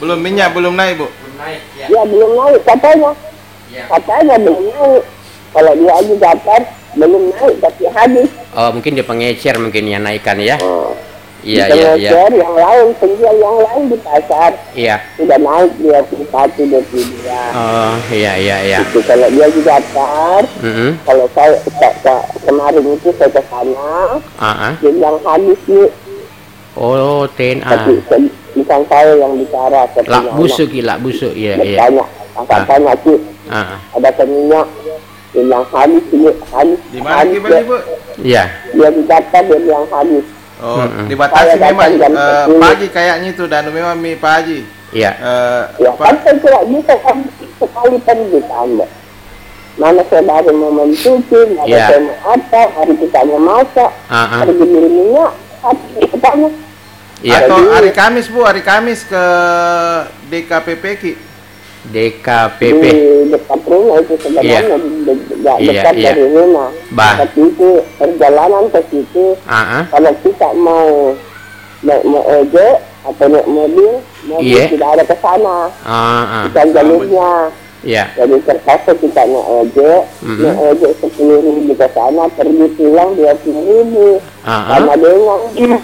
Belum minyak belum naik, Bu. Belum naik ya. Ya belum naik katanya. Ya. Katanya belum naik. Kalau dia aja dapat belum naik tapi habis. Oh, mungkin dia pengecer mungkin yang naikkan ya. Iya, Kita iya, iya. ngecer yang lain, penjual yang lain di pasar Iya. sudah naik dia 21, 22. Oh, iya, iya, iya. Itu kalau dia juga dapat. Kalau saya kemarin itu saya ke sana, dia yang habis nih. Oh, TNA. Tapi bukan saya yang bicara. Lak busuk, iya, iya. Tanya, angkat tanya sih. Ada minyak yang habis ini habis. Di mana gimana, Bu? Iya. Dia didapat dia yang habis. Oh, dibatasi memang pagi kayaknya itu dan memang pagi. Iya. Ya kan saya tidak bisa kan sekali pergi Anda. Mana saya baru mau mencuci, mana saya mau apa, hari kita mau masak, hari beli minyak, hari ketanya. Atau hari Kamis, Bu, hari Kamis ke DKPP Ki. DKPP. Di dekat rumah itu sebenarnya dekat dari rumah. Tapi itu perjalanan ke situ. Kalau kita mau ojek atau naik mobil tidak ada ke sana. Bukan jalurnya. Jadi terpaksa kita naik ojek 10.000 ke sana, pergi pulang 20.000. Sama dengan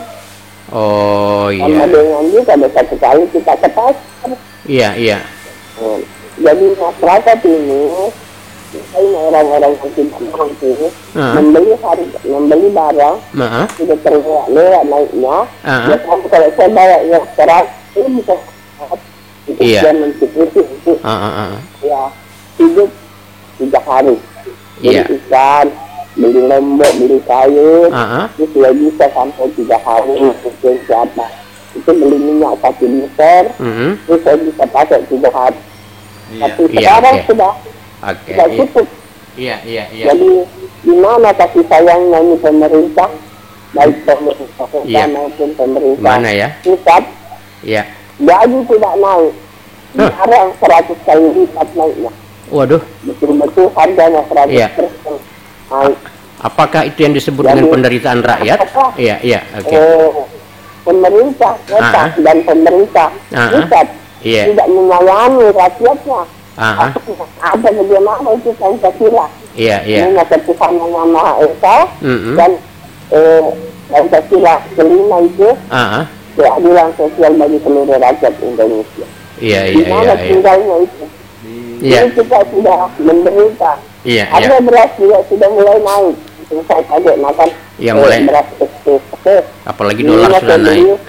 sama dengan juga ada satu kali kita ke pasar. Iya, iya. Jadi masyarakat ini orang-orang yang tidak mampu membeli barang sudah terlewat naiknya. Biasanya kalau saya bawa yang serat ini bisa dia mencukupi itu ya hidup 3 hari. Beli ikan, beli lombok, beli sayur, itu sudah bisa sampai 3 hari mungkin siapa. Itu beli minyak 1 liter, itu saya bisa pakai 3 hari. Tapi sekarang sudah cukup. Iya. Jadi di mana kasih sayangnya ini pemerintah, baik pemerintah maupun pemerintah mana ya? pusat? Iya. Gaji tidak naik. Sekarang 100 kali lipat naiknya. Waduh. Betul-betul harganya 100% naik. Apakah itu yang disebut dengan penderitaan rakyat? Iya. Oke. Pemerintah kota dan pemerintah pusat tidak menyayangi rakyatnya. Ada bagaimana itu Pancasila. Iya. Ini keputusan yang Maha Esa dan Pancasila kelima itu keadilan sosial bagi seluruh rakyat Indonesia. Iya. Dimana tinggalnya itu. Ini kita sudah menderita. Ada beras juga sudah mulai naik. Saya kaget makan beras SPP. Apalagi dolar sudah naik.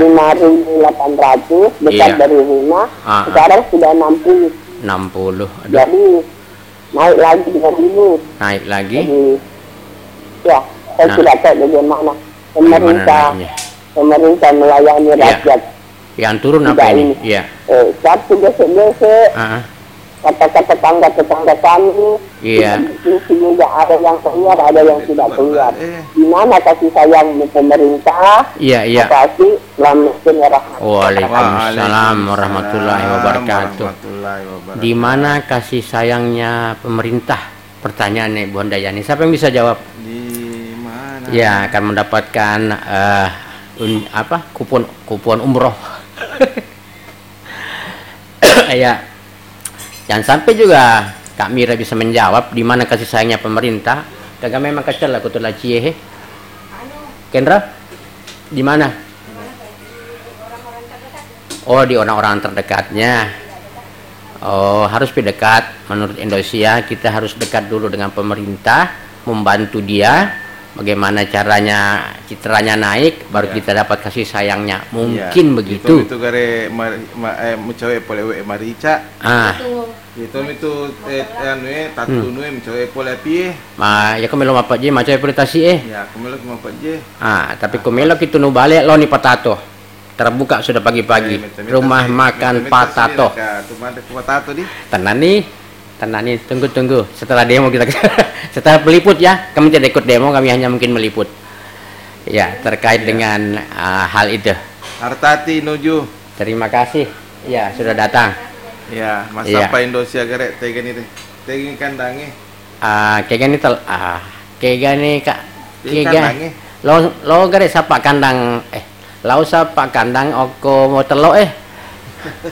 5.800 dekat dari rumah. Sekarang sudah 60. Jadi naik lagi dengan ini. Naik lagi. Jadi, ya, saya tidak tahu bagaimana pemerintah melayani rakyat. Yang turun apa ini? Iya. Satu gesek-gesek. Kata-kata tetangga kami. Iya. Juga ada yang keluar, ada yang tidak keluar. Di mana kasih sayang pemerintah? Iya. Kasih selamat. Waalaikumsalam warahmatullahi wabarakatuh. Di mana kasih sayangnya pemerintah? Pertanyaannya Bu Handayani. Siapa yang bisa jawab? Di mana? Ya, akan mendapatkan kupon umroh. Ya. Jangan sampai juga Kak Mira bisa menjawab di mana kasih sayangnya pemerintah. Kagak memang kecil lah kutu lacie. Kendra? Di mana? Oh, di orang-orang terdekatnya. Oh, harus dekat. Menurut Indonesia kita harus dekat dulu dengan pemerintah, membantu dia. Bagaimana caranya citranya naik, baru kita dapat kasih sayangnya. Mungkin begitu. Itu gare mencoba pole marica. Itu tatu mencoba pole pie. Ya kemelo apa je mencoba pole tasi Ya kemelo apa je. Tapi kemelo kita nu balik lo ni patato. Terbuka sudah pagi-pagi. Rumah makan patato. Patato di. Tenang nih, tunggu. Setelah demo kita setelah peliput ya, kami tidak ikut demo, kami hanya mungkin meliput. Ya, terkait dengan hal itu. Hartati nuju. Terima kasih. Ya, sudah datang. Ya, Mas sampai Indonesia garek tegen itu. Tegen kandange. Kayak gini Kak. Lo garek sapa kandang lau sapa kandang oko mau telo